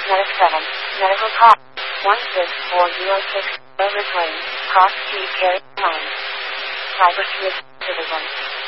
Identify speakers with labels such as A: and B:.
A: Medic 7, medical call 16406, Ridge Lane, Cross Street, Cary, Lane. Cyber Citizen.